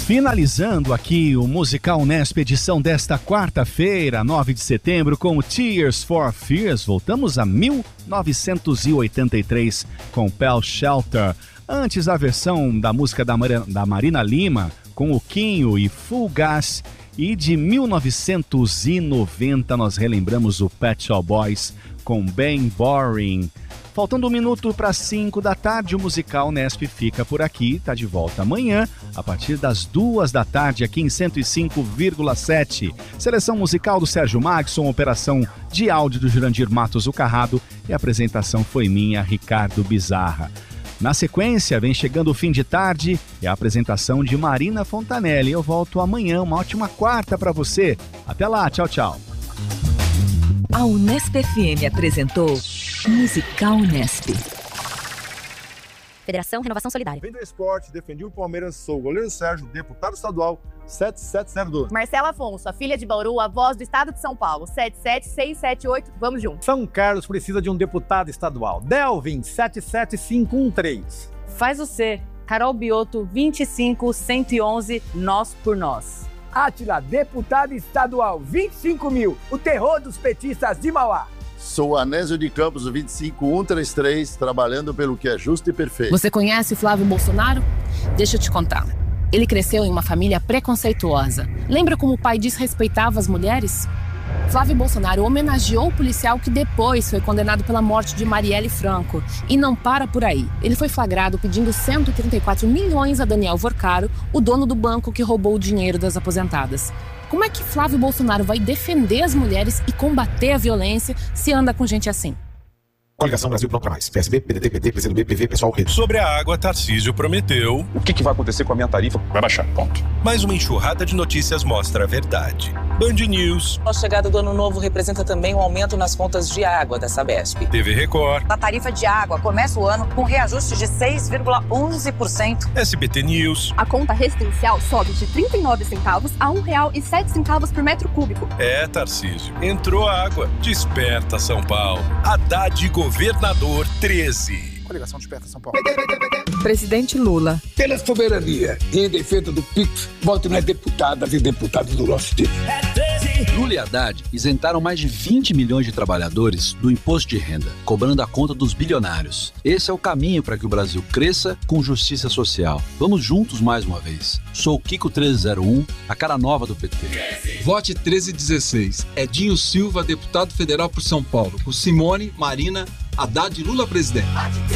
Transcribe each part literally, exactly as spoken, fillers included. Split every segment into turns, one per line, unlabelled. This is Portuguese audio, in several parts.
Finalizando aqui o Musical Unesp edição desta quarta-feira, nove de setembro, com o Tears for Fears. Voltamos a mil novecentos e oitenta e três com Pell Shelter. Antes a versão da música da, Mar- da Marina Lima com o Quinho e Full Gas. E de mil novecentos e noventa nós relembramos o Pet Shop Boys com Bem Boring. Faltando um minuto para cinco da tarde, o Musical Unesp fica por aqui. Está de volta amanhã, a partir das duas da tarde, aqui em cento e cinco vírgula sete. Seleção musical do Sérgio Magson, operação de áudio do Jurandir Matos o Carrado e a apresentação foi minha, Ricardo Bizarra. Na sequência, vem chegando o fim de tarde e a apresentação de Marina Fontanelli. Eu volto amanhã, uma ótima quarta para você. Até lá, tchau, tchau.
A Unesp F M apresentou Musical Unesp.
Federação Renovação Solidária.
Vem do esporte, defendi o Palmeiras, sou o goleiro Sérgio, deputado estadual sete sete zero dois.
Marcela Afonso, a filha de Bauru, a voz do estado de São Paulo, sete sete seis sete oito, vamos juntos.
São Carlos precisa de um deputado estadual, Delvin sete sete cinco um três.
Faz o C, Carol Bioto vinte e cinco cento e onze, Nós por Nós.
Átila, deputado estadual, vinte e cinco mil, o terror dos petistas de Mauá.
Sou Anésio de Campos, vinte e cinco mil cento e trinta e três, trabalhando pelo que é justo e perfeito.
Você conhece Flávio Bolsonaro? Deixa eu te contar. Ele cresceu em uma família preconceituosa. Lembra como o pai desrespeitava as mulheres? Flávio Bolsonaro homenageou o policial que depois foi condenado pela morte de Marielle Franco. E não para por aí. Ele foi flagrado pedindo cento e trinta e quatro milhões a Daniel Vorcaro, o dono do banco que roubou o dinheiro das aposentadas. Como é que Flávio Bolsonaro vai defender as mulheres e combater a violência se anda com gente assim?
Coligação Brasil Pronto Mais, P S B, P D T, P T, P C do B, P V, Pessoal, Rede.
Sobre a água, Tarcísio prometeu...
O que, que vai acontecer com a minha tarifa? Vai baixar, ponto.
Mais uma enxurrada de notícias mostra a verdade. Band News.
A chegada do ano novo representa também um aumento nas contas de água da Sabesp.
T V Record.
A tarifa de água começa o ano com reajuste de seis vírgula onze por cento.
S B T News.
A conta residencial sobe de trinta e nove centavos a um real e sete centavos por metro cúbico.
É, Tarcísio. Entrou água. Desperta São Paulo. Haddad governador treze.
Coligação Desperta São Paulo.
Presidente Lula.
Pela soberania e em defesa do P I X, vote nas deputadas e deputados do nosso tempo.
Lula e Haddad isentaram mais de vinte milhões de trabalhadores do imposto de renda, cobrando a conta dos bilionários. Esse é o caminho para que o Brasil cresça com justiça social. Vamos juntos mais uma vez. Sou o Kiko treze zero um, a cara nova do P T.
Vote treze dezesseis. Edinho Silva, deputado federal por São Paulo. Com Simone, Marina, Haddad e Lula presidente.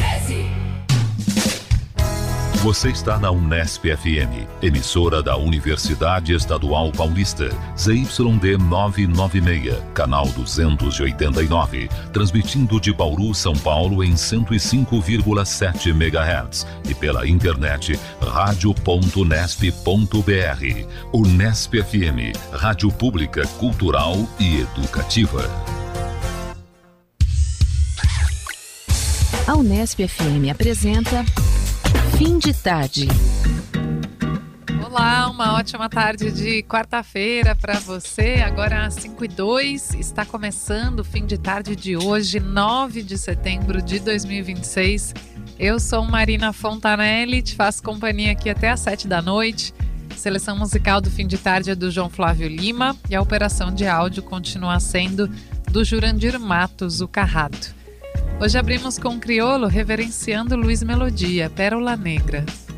Você está na Unesp F M, emissora da Universidade Estadual Paulista, Z Y D novecentos e noventa e seis, canal duzentos e oitenta e nove, transmitindo de Bauru, São Paulo em cento e cinco vírgula sete megahertz e pela internet rádio ponto unesp ponto br. Unesp F M, rádio pública, cultural e educativa.
A Unesp F M apresenta Fim de Tarde.
Olá, uma ótima tarde de quarta-feira para você. Agora às cinco e dois, está começando o Fim de Tarde de hoje, nove de setembro de dois mil e vinte e seis. Eu sou Marina Fontanelli, te faço companhia aqui até às sete da noite. Seleção musical do Fim de Tarde é do João Flávio Lima e a operação de áudio continua sendo do Jurandir Matos, o Carrado. Hoje abrimos com Criolo reverenciando Luiz Melodia, Pérola Negra.